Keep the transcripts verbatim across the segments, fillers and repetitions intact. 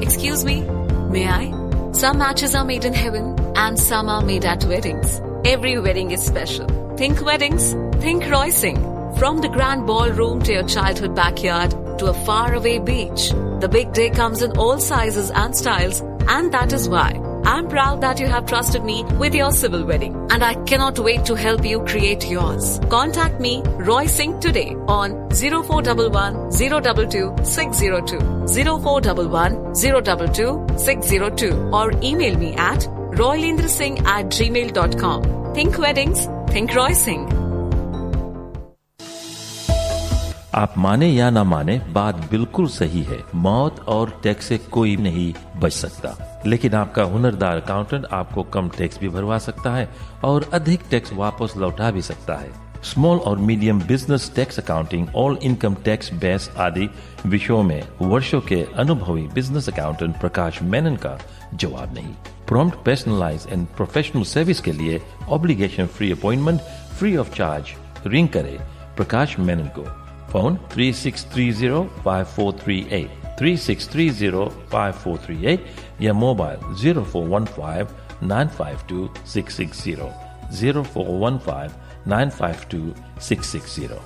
Excuse me, may I? Some matches are made in heaven and some are made at weddings. Every wedding is special. Think weddings, think Roysing. From the grand ballroom to your childhood backyard to a faraway beach, the big day comes in all sizes and styles, and that is why I'm proud that you have trusted me with your civil wedding, and I cannot wait to help you create yours. Contact me, Roy Singh, today on zero four one one, zero two two, six zero two, zero four one one, zero two two, six zero two, or email me at roylendrasingh at gmail dot com. Think weddings, think Roy Singh. आप माने या ना माने, बात बिल्कुल सही है। मौत और टैक्स से कोई नहीं बच सकता, लेकिन आपका हुनरदार अकाउंटेंट आपको कम टैक्स भी भरवा सकता है और अधिक टैक्स वापस लौटा भी सकता है। स्मॉल और medium business tax accounting, all income tax base आदि विषयों में वर्षों के अनुभवी बिजनेस अकाउंटेंट प्रकाश मेनन का जवाब नहीं। Prompt, personalise and professional service के लिए obligation free appointment free of charge ring करें प्रकाश मेनन को। Phone three six three zero five four three eight, three six three zero five four three eight या mobile zero four one five nine five to six six zero, zero four one five nine five to six six zero.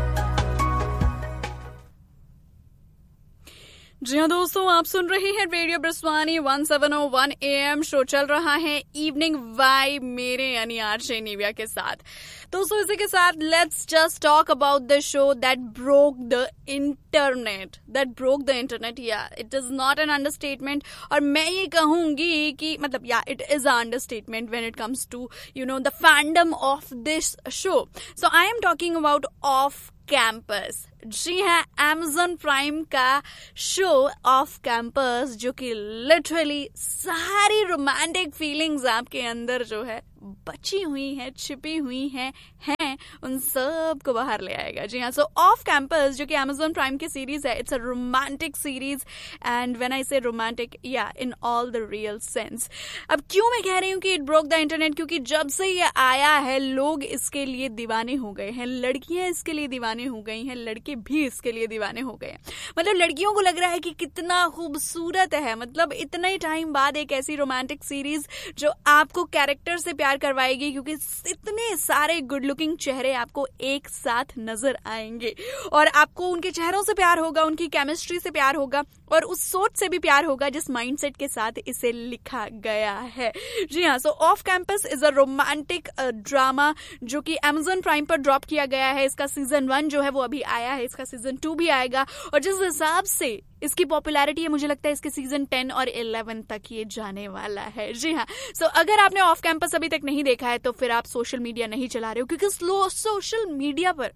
जी हाँ दोस्तों, आप सुन रहे हैं radio ब्रस्वानी one seven O one A M. Show चल रहा है evening vibe मेरे यानी आरजे निव्या के साथ। दोस्तों इसी के साथ let's just talk about the show that broke the internet that broke the internet या it is not an understatement, और मैं ये कहूंगी कि मतलब या it is a understatement when it comes to you know the fandom of this show. So I am talking about off campus. जी हाँ, Amazon prime का शो ऑफ कैंपस, जो कि लिटरली सारी रोमांटिक फीलिंग्स आपके अंदर जो है बची हुई है, छिपी हुई है, हैं, उन सब को बाहर ले आएगा। जी हाँ, सो ऑफ कैंपस जो कि Amazon प्राइम की सीरीज है, it's a romantic series, and when I से रोमांटिक, या in all the real sense. अब क्यों मैं कह रही हूँ कि इट ब्रोक द इंटरनेट, क्योंकि जब से ये आया है लोग इसके लिए दीवाने हो गए हैं, लड़कियां इसके लिए दीवाने हो गई हैं, लड़के भी इसके लिए दीवाने हो गए हैं। मतलब लड़कियों को लग रहा है कि कितना खूबसूरत है, मतलब इतने टाइम बाद एक ऐसी रोमांटिक सीरीज जो आपको कैरेक्टर से प्यार करवाएगी, क्योंकि इतने सारे गुड लुकिंग चेहरे आपको एक साथ नजर आएंगे और आपको उनके चेहरों से प्यार होगा, उनकी केमिस्ट्री से प्यार होगा और उस सोच से भी प्यार होगा जिस माइंडसेट के साथ इसे लिखा गया है। जी हाँ, सो off campus is a romantic drama जो कि Amazon प्राइम पर ड्रॉप किया गया है। इसका सीजन वन जो है वो अभी आया है, इसका सीजन टू भी आएगा, और जिस हिसाब से इसकी पॉपुलैरिटी है मुझे लगता है इसके सीजन टेन और इलेवन तक ये जाने वाला है। जी हाँ, सो so, अगर आपने ऑफ कैंपस अभी तक नहीं देखा है तो फिर आप सोशल मीडिया नहीं चला रहे हो, क्योंकि स्लो सोशल मीडिया पर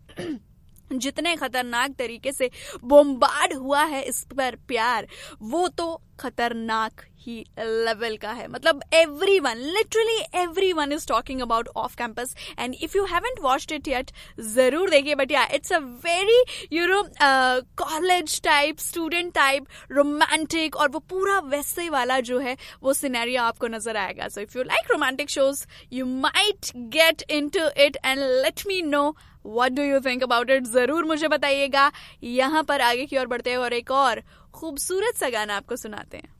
जितने खतरनाक तरीके से बोम्बार्ड हुआ है इस पर प्यार, वो तो खतरनाक ही लेवल का है। मतलब everyone, literally everyone is talking about off campus, and if you haven't watched it yet जरूर देखिए। बट या it's a very you know college type, student type, romantic, और वो पूरा वैसे वाला जो है वो सिनेरियो आपको नजर आएगा। So if you like romantic shows you might get into it and let me know what do you think about it, जरूर मुझे बताइएगा। यहाँ पर आगे की ओर बढ़ते हैं और एक और खूबसूरत सा गाना आपको सुनाते हैं।